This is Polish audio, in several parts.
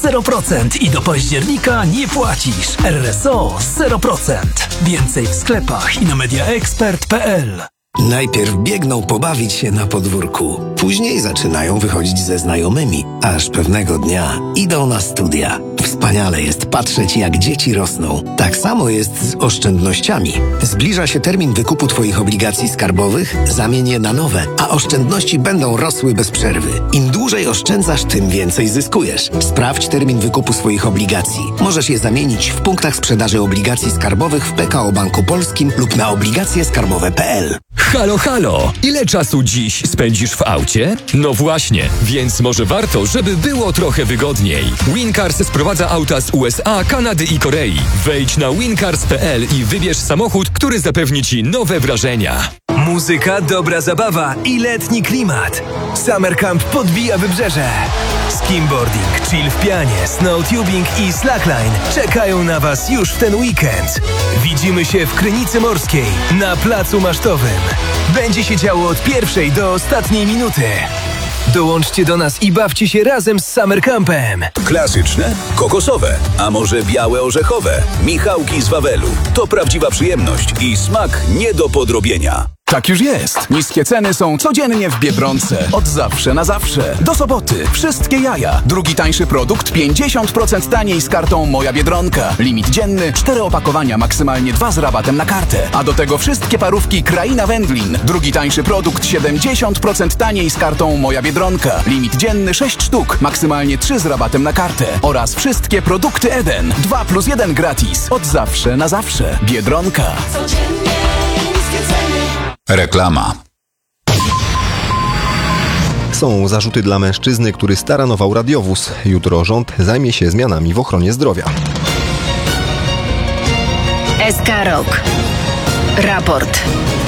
0% i do października nie płacisz. RSO 0%. Więcej w sklepach i na mediaexpert.pl. Najpierw biegną pobawić się na podwórku, później zaczynają wychodzić ze znajomymi, aż pewnego dnia idą na studia. Wspaniale jest patrzeć, jak dzieci rosną. Tak samo jest z oszczędnościami. Zbliża się termin wykupu Twoich obligacji skarbowych, zamień je na nowe, a oszczędności będą rosły bez przerwy. Im dłużej oszczędzasz, tym więcej zyskujesz. Sprawdź termin wykupu swoich obligacji. Możesz je zamienić w punktach sprzedaży obligacji skarbowych w PKO Banku Polskim lub na obligacjeskarbowe.pl. Halo, halo! Ile czasu dziś spędzisz w aucie? No właśnie, więc może warto, żeby było trochę wygodniej. Wincars sprowadza auta z USA, Kanady i Korei. Wejdź na wincars.pl i wybierz samochód, który zapewni Ci nowe wrażenia. Muzyka, dobra zabawa i letni klimat. Summer Camp podbija wybrzeże. Skimboarding, chill w pianie, snowtubing i slackline czekają na Was już w ten weekend. Widzimy się w Krynicy Morskiej na Placu Masztowym. Będzie się działo od pierwszej do ostatniej minuty. Dołączcie do nas i bawcie się razem z Summer Campem. Klasyczne, kokosowe, a może białe orzechowe. Michałki z Wawelu. To prawdziwa przyjemność i smak nie do podrobienia. Tak już jest. Niskie ceny są codziennie w Biedronce. Od zawsze na zawsze. Do soboty. Wszystkie jaja. Drugi tańszy produkt 50% taniej z kartą Moja Biedronka. Limit dzienny 4 opakowania, maksymalnie 2 z rabatem na kartę. A do tego wszystkie parówki Kraina Wędlin. Drugi tańszy produkt 70% taniej z kartą Moja Biedronka. Limit dzienny 6 sztuk, maksymalnie 3 z rabatem na kartę. Oraz wszystkie produkty Eden. 2+1 gratis. Od zawsze na zawsze. Biedronka. Codziennie niskie ceny. Reklama. Są zarzuty dla mężczyzny, który staranował radiowóz. Jutro rząd zajmie się zmianami w ochronie zdrowia. SK Rok. Raport.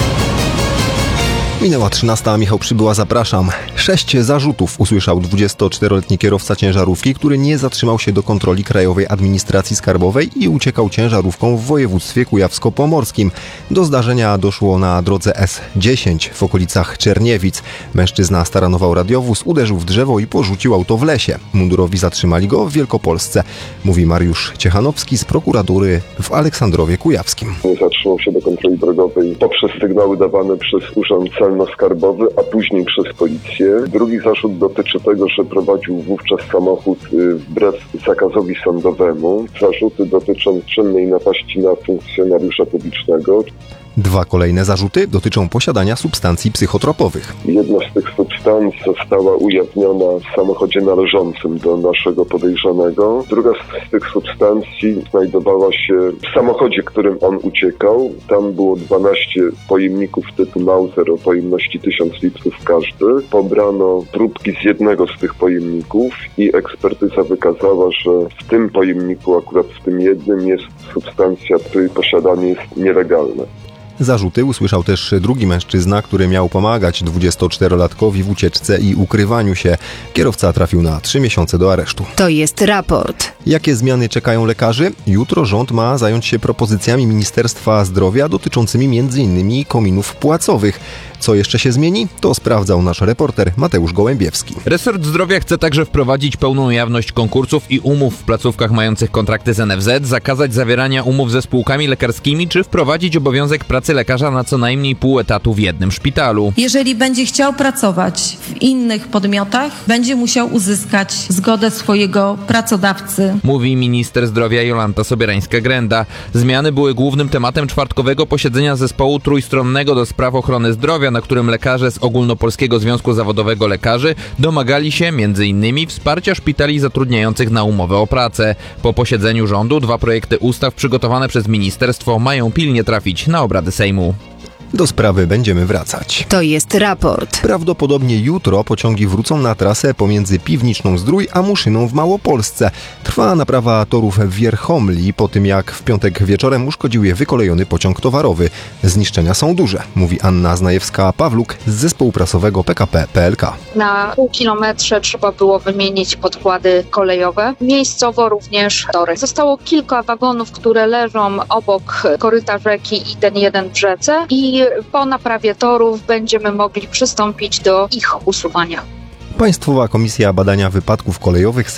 Minęła 13, a Michał Przybyła, zapraszam. 6 zarzutów usłyszał 24-letni kierowca ciężarówki, który nie zatrzymał się do kontroli Krajowej Administracji Skarbowej i uciekał ciężarówką w województwie kujawsko-pomorskim. Do zdarzenia doszło na drodze S10 w okolicach Czerniewic. Mężczyzna staranował radiowóz, uderzył w drzewo i porzucił auto w lesie. Mundurowi zatrzymali go w Wielkopolsce, mówi Mariusz Ciechanowski z prokuratury w Aleksandrowie Kujawskim. Nie zatrzymał się do kontroli drogowej poprzez sygnały dawane przez Urząd Celno-Skarbowy, a później przez policję. Drugi zarzut dotyczy tego, że prowadził wówczas samochód wbrew zakazowi sądowemu. Zarzuty dotyczą czynnej napaści na funkcjonariusza publicznego. 2 kolejne zarzuty dotyczą posiadania substancji psychotropowych. Jedna z tych substancji została ujawniona w samochodzie należącym do naszego podejrzanego. Druga z tych substancji znajdowała się w samochodzie, którym on uciekał. Tam było 12 pojemników typu Mauser o pojemności 1000 litrów każdy. Pobrano próbki z jednego z tych pojemników i ekspertyza wykazała, że w tym pojemniku, akurat w tym jednym, jest substancja, której posiadanie jest nielegalne. Zarzuty usłyszał też drugi mężczyzna, który miał pomagać 24-latkowi w ucieczce i ukrywaniu się. Kierowca trafił na 3 miesiące do aresztu. To jest raport. Jakie zmiany czekają lekarzy? Jutro rząd ma zająć się propozycjami Ministerstwa Zdrowia dotyczącymi m.in. kominów płacowych. Co jeszcze się zmieni? To sprawdzał nasz reporter Mateusz Gołębiewski. Resort Zdrowia chce także wprowadzić pełną jawność konkursów i umów w placówkach mających kontrakty z NFZ, zakazać zawierania umów ze spółkami lekarskimi czy wprowadzić obowiązek pracy lekarza na co najmniej pół etatu w jednym szpitalu. Jeżeli będzie chciał pracować w innych podmiotach, będzie musiał uzyskać zgodę swojego pracodawcy. Mówi minister zdrowia Jolanta Sobierańska-Grenda. Zmiany były głównym tematem czwartkowego posiedzenia zespołu trójstronnego do spraw ochrony zdrowia, na którym lekarze z Ogólnopolskiego Związku Zawodowego Lekarzy domagali się m.in. wsparcia szpitali zatrudniających na umowę o pracę. Po posiedzeniu rządu 2 projekty ustaw przygotowane przez ministerstwo mają pilnie trafić na obrady Sejmu. Do sprawy będziemy wracać. To jest raport. Prawdopodobnie jutro pociągi wrócą na trasę pomiędzy Piwniczną Zdrój a Muszyną w Małopolsce. Trwa naprawa torów w Wierchomli po tym, jak w piątek wieczorem uszkodził je wykolejony pociąg towarowy. Zniszczenia są duże, mówi Anna Znajewska-Pawluk z zespołu prasowego PKP PLK. Na pół kilometrze trzeba było wymienić podkłady kolejowe. Miejscowo również tory. Zostało kilka wagonów, które leżą obok koryta rzeki i ten jeden w rzece i po naprawie torów będziemy mogli przystąpić do ich usuwania. Państwowa Komisja Badania Wypadków Kolejowych